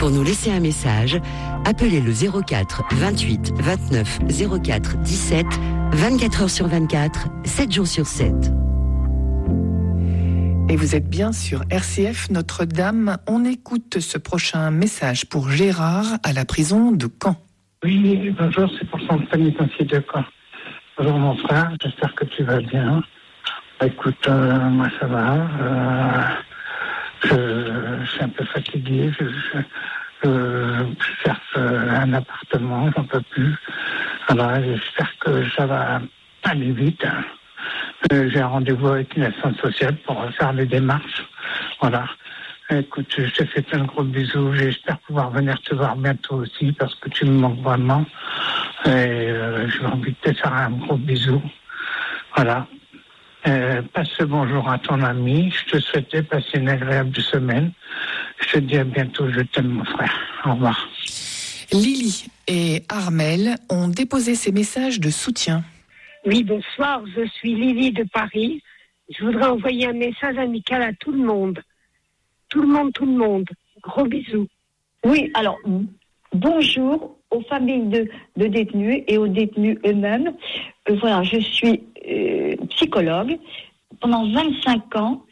Pour nous laisser un message, appelez le 04 28 29 04 17, 24 heures sur 24, 7 jours sur 7. Et vous êtes bien sur RCF Notre-Dame. On écoute ce prochain message pour Gérard à la prison de Caen. Oui, bonjour, c'est pour son pénitencier de Caen. Bonjour mon frère, j'espère que tu vas bien. Écoute, moi ça va. Je suis un peu fatigué. Je cherche un appartement, j'en peux plus. Alors j'espère que ça va aller vite. J'ai un rendez-vous avec une assistante sociale pour faire les démarches. Voilà. Écoute, je te fais plein de gros bisous. J'espère pouvoir venir te voir bientôt aussi parce que tu me manques vraiment. Et j'ai envie de te faire un gros bisou. Voilà. Passe ce bonjour à ton ami. Je te souhaitais passer une agréable semaine. Je te dis à bientôt. Je t'aime, mon frère. Au revoir. Lily et Armel ont déposé ces messages de soutien. Oui, bonsoir. Je suis Lily de Paris. Je voudrais envoyer un message amical à tout le monde. Tout le monde. Gros bisous. Oui, alors, bonjour aux familles de détenus et aux détenus eux-mêmes. Voilà, je suis psychologue. Pendant 25 ans,